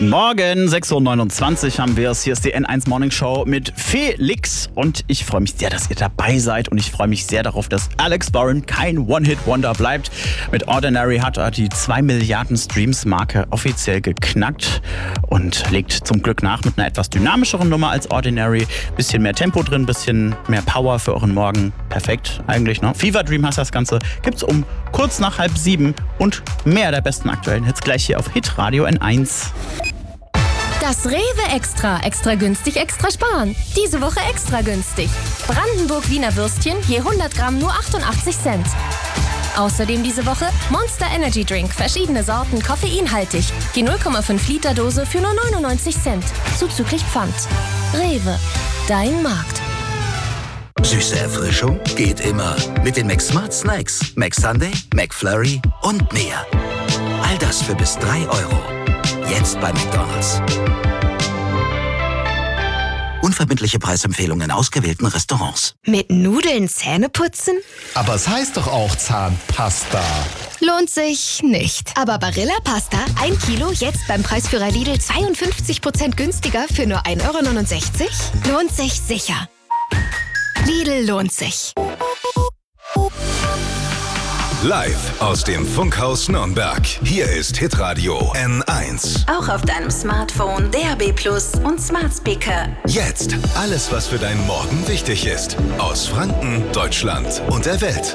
Guten Morgen, 6.29 Uhr haben wir es. Hier ist die N1 Morning Show mit Felix. Und ich freue mich sehr, dass ihr dabei seid. Und ich freue mich sehr darauf, dass Alex Warren kein One-Hit-Wonder bleibt. Mit Ordinary hat er die 2 Milliarden Streams-Marke offiziell geknackt. Und legt zum Glück nach mit einer etwas dynamischeren Nummer als Ordinary. Bisschen mehr Tempo drin, bisschen mehr Power für euren Morgen. Perfekt eigentlich, ne? Fever Dream heißt das Ganze. Gibt's um kurz nach 6:30 und mehr der besten aktuellen Hits gleich hier auf Hitradio N1. Das Rewe Extra. Extra günstig, extra sparen. Diese Woche extra günstig. Brandenburg Wiener Würstchen je 100 Gramm nur 88 Cent. Außerdem diese Woche Monster Energy Drink. Verschiedene Sorten, koffeinhaltig. Die 0,5 Liter Dose für nur 99 Cent. Zuzüglich Pfand. Rewe. Dein Markt. Süße Erfrischung geht immer. Mit den McSmart Snacks. McSunday, McFlurry und mehr. All das für bis 3 Euro. Jetzt bei McDonald's. Unverbindliche Preisempfehlungen in ausgewählten Restaurants. Mit Nudeln Zähne putzen? Aber es heißt doch auch Zahnpasta. Lohnt sich nicht. Aber Barilla Pasta, 1 Kilo, jetzt beim Preisführer Lidl 52% günstiger für nur 1,69 €? Lohnt sich sicher. Lidl lohnt sich. Live aus dem Funkhaus Nürnberg. Hier ist Hitradio N1. Auch auf deinem Smartphone, DAB+ und Smart Speaker. Jetzt alles, was für deinen Morgen wichtig ist. Aus Franken, Deutschland und der Welt.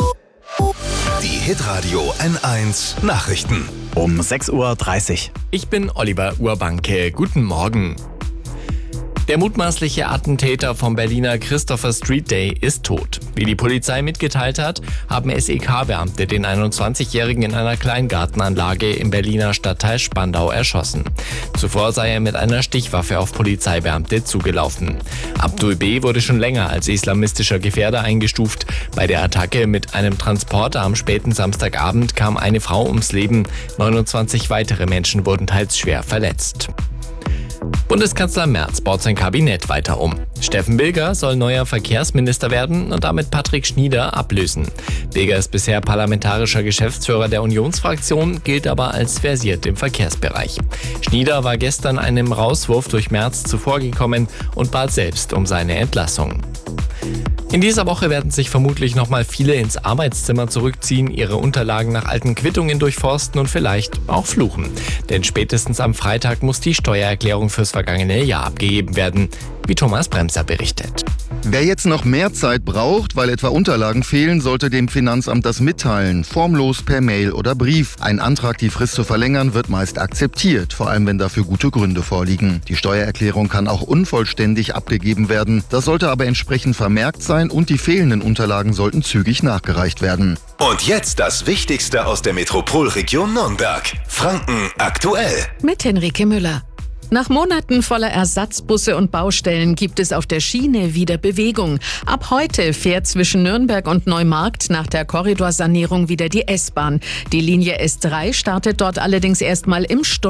Die Hitradio N1 Nachrichten. Um 6.30 Uhr. Ich bin Oliver Urbanke. Guten Morgen. Der mutmaßliche Attentäter vom Berliner Christopher Street Day ist tot. Wie die Polizei mitgeteilt hat, haben SEK-Beamte den 21-Jährigen in einer Kleingartenanlage im Berliner Stadtteil Spandau erschossen. Zuvor sei er mit einer Stichwaffe auf Polizeibeamte zugelaufen. Abdul B. wurde schon länger als islamistischer Gefährder eingestuft. Bei der Attacke mit einem Transporter am späten Samstagabend kam eine Frau ums Leben. 29 weitere Menschen wurden teils schwer verletzt. Bundeskanzler Merz baut sein Kabinett weiter um. Steffen Bilger soll neuer Verkehrsminister werden und damit Patrick Schnieder ablösen. Bilger ist bisher parlamentarischer Geschäftsführer der Unionsfraktion, gilt aber als versiert im Verkehrsbereich. Schnieder war gestern einem Rauswurf durch Merz zuvorgekommen und bat selbst um seine Entlassung. In dieser Woche werden sich vermutlich nochmal viele ins Arbeitszimmer zurückziehen, ihre Unterlagen nach alten Quittungen durchforsten und vielleicht auch fluchen. Denn spätestens am Freitag muss die Steuererklärung fürs vergangene Jahr abgegeben werden, wie Thomas Bremser berichtet. Wer jetzt noch mehr Zeit braucht, weil etwa Unterlagen fehlen, sollte dem Finanzamt das mitteilen, formlos per Mail oder Brief. Ein Antrag, die Frist zu verlängern, wird meist akzeptiert, vor allem wenn dafür gute Gründe vorliegen. Die Steuererklärung kann auch unvollständig abgegeben werden. Das sollte aber entsprechend vermerkt sein und die fehlenden Unterlagen sollten zügig nachgereicht werden. Und jetzt das Wichtigste aus der Metropolregion Nürnberg. Franken aktuell. Mit Henrike Müller. Nach Monaten voller Ersatzbusse und Baustellen gibt es auf der Schiene wieder Bewegung. Ab heute fährt zwischen Nürnberg und Neumarkt nach der Korridorsanierung wieder die S-Bahn. Die Linie S3 startet dort allerdings erstmal im